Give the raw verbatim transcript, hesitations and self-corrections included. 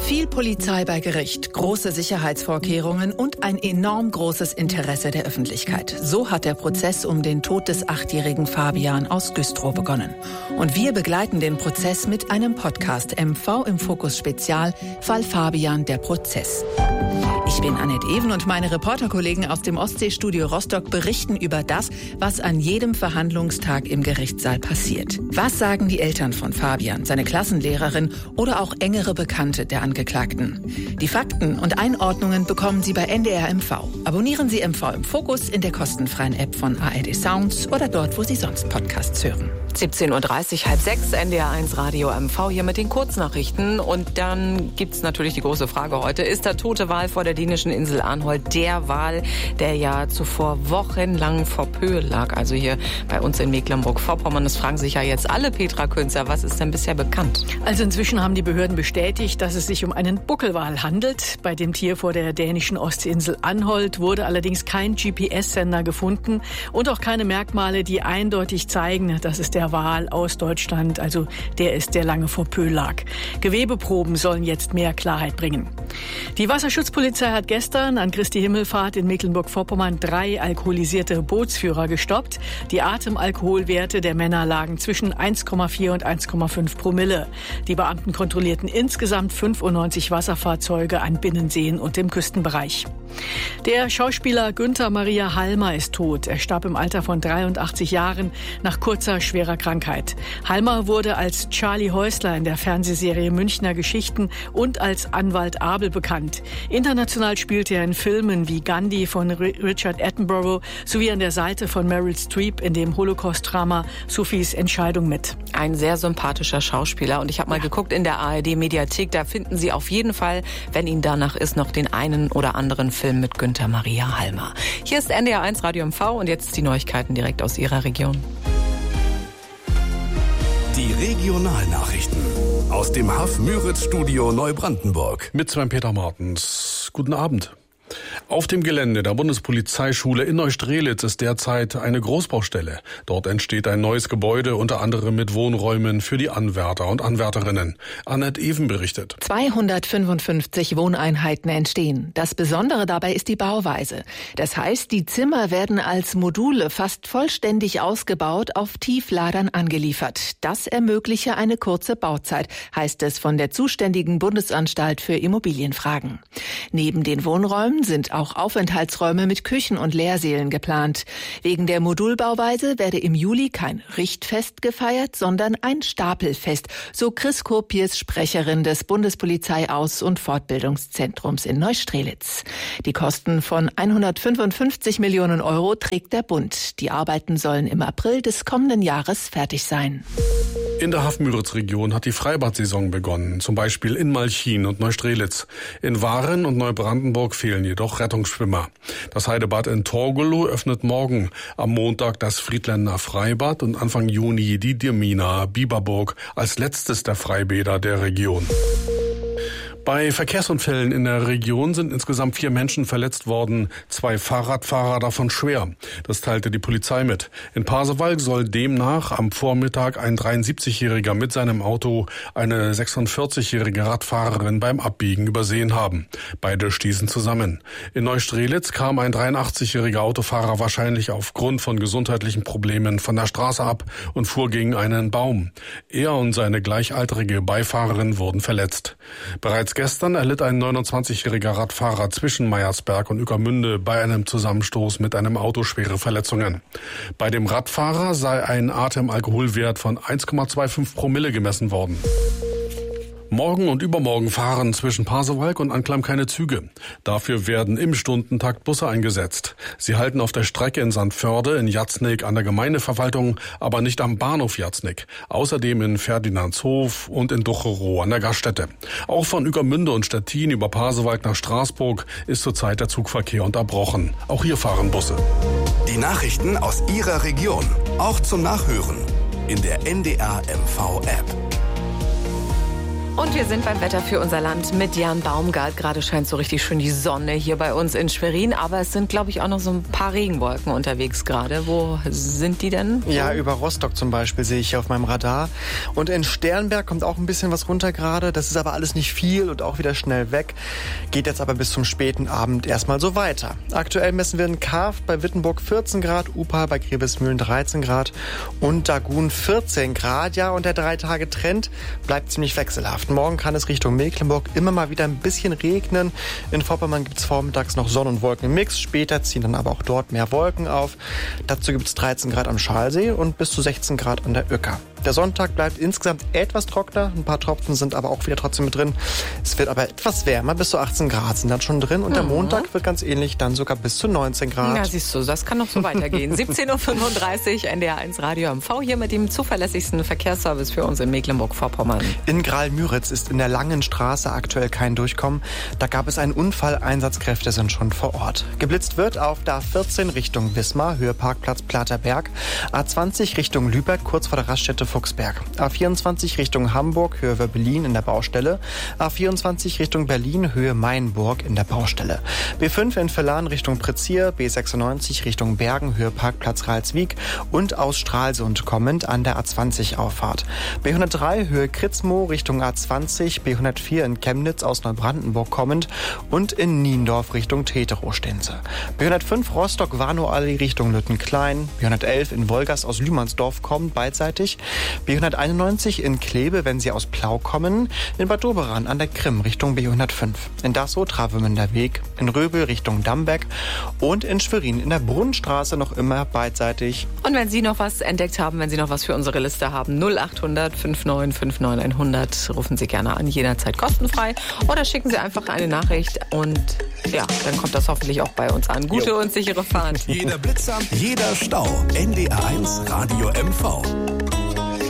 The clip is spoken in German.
Viel Polizei bei Gericht, große Sicherheitsvorkehrungen und ein enorm großes Interesse der Öffentlichkeit. So hat der Prozess um den Tod des achtjährigen Fabian aus Güstrow begonnen. Und wir begleiten den Prozess mit einem Podcast M V im Fokus Spezial, Fall Fabian, der Prozess. Ich bin Annette Even und meine Reporterkollegen aus dem Ostseestudio Rostock berichten über das, was an jedem Verhandlungstag im Gerichtssaal passiert. Was sagen die Eltern von Fabian, seine Klassenlehrerin oder auch engere Bekannte der Angeklagten? Die Fakten und Einordnungen bekommen Sie bei N D R M V. Abonnieren Sie M V im Fokus in der kostenfreien App von A R D Sounds oder dort, wo Sie sonst Podcasts hören. siebzehn Uhr dreißig, halb sechs, N D R eins Radio M V hier mit den Kurznachrichten. Und dann gibt's natürlich die große Frage heute. Ist der tote Wal vor der dänischen Insel Arnholt der Wal, der ja zuvor wochenlang vor Pöhl lag? Also hier bei uns in Mecklenburg-Vorpommern. Das fragen sich ja jetzt alle, Petra Künzer. Was ist denn bisher bekannt? Also inzwischen haben die Behörden bestätigt, dass es sich um einen Buckelwal handelt. Bei dem Tier vor der dänischen Ostseeinsel Arnholt wurde allerdings kein G P S-Sender gefunden und auch keine Merkmale, die eindeutig zeigen, dass es der Wal aus Deutschland, also der ist, der lange vor Pöhl lag. Gewebeproben sollen jetzt mehr Klarheit bringen. Die Wasserschutzpolizei hat gestern an Christi Himmelfahrt in Mecklenburg-Vorpommern drei alkoholisierte Bootsführer gestoppt. Die Atemalkoholwerte der Männer lagen zwischen eins Komma vier und eins Komma fünf Promille. Die Beamten kontrollierten insgesamt fünfundneunzig Wasserfahrzeuge an Binnenseen und im Küstenbereich. Der Schauspieler Günther Maria Halmer ist tot. Er starb im Alter von dreiundachtzig Jahren nach kurzer, schwerer Krankheit. Halmer wurde als Charlie Häusler in der Fernsehserie Münchner Geschichten und als Anwalt Abel bekannt. International spielte er in Filmen wie Gandhi von Richard Attenborough sowie an der Seite von Meryl Streep in dem Holocaust-Drama Sophies Entscheidung mit. Ein sehr sympathischer Schauspieler. Und ich habe mal ja. geguckt in der A R D-Mediathek. Da finden Sie auf jeden Fall, wenn Ihnen danach ist, noch den einen oder anderen Film mit Günther Maria Halmer. Hier ist N D R eins Radio M V und jetzt die Neuigkeiten direkt aus Ihrer Region. Die Regionalnachrichten aus dem H A F Müritz-Studio Neubrandenburg. Mit Sven-Peter Martens. Guten Abend. Auf dem Gelände der Bundespolizeischule in Neustrelitz ist derzeit eine Großbaustelle. Dort entsteht ein neues Gebäude, unter anderem mit Wohnräumen für die Anwärter und Anwärterinnen. Annette Even berichtet. zweihundertfünfundfünfzig Wohneinheiten entstehen. Das Besondere dabei ist die Bauweise. Das heißt, die Zimmer werden als Module fast vollständig ausgebaut auf Tiefladern angeliefert. Das ermögliche eine kurze Bauzeit, heißt es von der zuständigen Bundesanstalt für Immobilienfragen. Neben den Wohnräumen sind auch Aufenthaltsräume mit Küchen und Lehrsälen geplant. Wegen der Modulbauweise werde im Juli kein Richtfest gefeiert, sondern ein Stapelfest, so Chris Kopiers, Sprecherin des Bundespolizeiaus- und Fortbildungszentrums in Neustrelitz. Die Kosten von hundertfünfundfünfzig Millionen Euro trägt der Bund. Die Arbeiten sollen im April des kommenden Jahres fertig sein. In der H A F Müritz-Region hat die Freibad-Saison begonnen, zum Beispiel in Malchin und Neustrelitz. In Waren und Neubrandenburg fehlen jedoch Rettungsschwimmer. Das Heidebad in Torgelow öffnet morgen, am Montag das Friedländer Freibad und Anfang Juni die Dirmina Bieberburg als letztes der Freibäder der Region. Bei Verkehrsunfällen in der Region sind insgesamt vier Menschen verletzt worden, zwei Fahrradfahrer davon schwer. Das teilte die Polizei mit. In Pasewalk soll demnach am Vormittag ein dreiundsiebzigjähriger mit seinem Auto eine sechsundvierzigjährige Radfahrerin beim Abbiegen übersehen haben. Beide stießen zusammen. In Neustrelitz kam ein dreiundachtzigjähriger Autofahrer wahrscheinlich aufgrund von gesundheitlichen Problemen von der Straße ab und fuhr gegen einen Baum. Er und seine gleichaltrige Beifahrerin wurden verletzt. Bereits gestern erlitt ein neunundzwanzigjähriger Radfahrer zwischen Meyersberg und Ueckermünde bei einem Zusammenstoß mit einem Auto schwere Verletzungen. Bei dem Radfahrer sei ein Atemalkoholwert von eins Komma fünfundzwanzig Promille gemessen worden. Morgen und übermorgen fahren zwischen Pasewalk und Anklam keine Züge. Dafür werden im Stundentakt Busse eingesetzt. Sie halten auf der Strecke in Sandförde, in Jatznick an der Gemeindeverwaltung, aber nicht am Bahnhof Jatznick. Außerdem in Ferdinandshof und in Ducherow an der Gaststätte. Auch von Ueckermünde und Stettin über Pasewalk nach Straßburg ist zurzeit der Zugverkehr unterbrochen. Auch hier fahren Busse. Die Nachrichten aus Ihrer Region, auch zum Nachhören in der N D R M V App. Und wir sind beim Wetter für unser Land mit Jan Baumgart. Gerade scheint so richtig schön die Sonne hier bei uns in Schwerin. Aber es sind, glaube ich, auch noch so ein paar Regenwolken unterwegs gerade. Wo sind die denn? Ja, über Rostock zum Beispiel sehe ich hier auf meinem Radar. Und in Sternberg kommt auch ein bisschen was runter gerade. Das ist aber alles nicht viel und auch wieder schnell weg. Geht jetzt aber bis zum späten Abend erstmal so weiter. Aktuell messen wir in Karft bei Wittenburg vierzehn Grad, Upa bei Grevesmühlen dreizehn Grad und Dagun vierzehn Grad. Ja, und der Drei-Tage-Trend bleibt ziemlich wechselhaft. Morgen kann es Richtung Mecklenburg immer mal wieder ein bisschen regnen. In Vorpommern gibt es vormittags noch Sonn- und Wolkenmix. Später ziehen dann aber auch dort mehr Wolken auf. Dazu gibt es dreizehn Grad am Schalsee und bis zu sechzehn Grad an der Uecker. Der Sonntag bleibt insgesamt etwas trockener. Ein paar Tropfen sind aber auch wieder trotzdem mit drin. Es wird aber etwas wärmer. Bis zu achtzehn Grad sind dann schon drin. Und der Mhm. Montag wird ganz ähnlich, dann sogar bis zu neunzehn Grad. Ja, siehst du, das kann noch so weitergehen. siebzehn Uhr fünfunddreißig, N D R eins Radio M V, hier mit dem zuverlässigsten Verkehrsservice für uns in Mecklenburg-Vorpommern. In Graal-Müritz ist in der Langen Straße aktuell kein Durchkommen. Da gab es einen Unfall, Einsatzkräfte sind schon vor Ort. Geblitzt wird auf der A vierzehn Richtung Wismar, Höhe Parkplatz Platerberg, A zwanzig Richtung Lübeck, kurz vor der Raststätte Fuchsberg, A vierundzwanzig Richtung Hamburg, Höhe Wöbbelin in der Baustelle, A vierundzwanzig Richtung Berlin, Höhe Mainburg in der Baustelle, B fünf in Villan Richtung Prezier, B sechsundneunzig Richtung Bergen, Höhe Parkplatz Ralswiek und aus Stralsund kommend an der A zwanzig Auffahrt, B hundertdrei Höhe Kritzmo Richtung A zwanzig, B hundertvier in Chemnitz aus Neubrandenburg kommend und in Niendorf Richtung Teterow stehen sie. B hundertfünf Rostock-Warnow-Allee Richtung Lüttenklein, B hundertelf in Wolgast aus Lühmannsdorf kommend beidseitig, B hunderteinundneunzig in Kleve, wenn sie aus Plau kommen, in Bad Doberan an der Krim Richtung B hundertfünf, in Dassow-Travemünder Weg, in Röbel Richtung Damberg und in Schwerin in der Brunnenstraße noch immer beidseitig. Und wenn Sie noch was entdeckt haben, wenn Sie noch was für unsere Liste haben, null achthundert fünfundneunzig fünfundneunzig hundert, rufen Sie gerne an, jederzeit kostenfrei. Oder schicken Sie einfach eine Nachricht und ja, dann kommt das hoffentlich auch bei uns an. Gute Jo. und sichere Fahrt. Jeder Blitzer, jeder Stau. N D R eins Radio M V.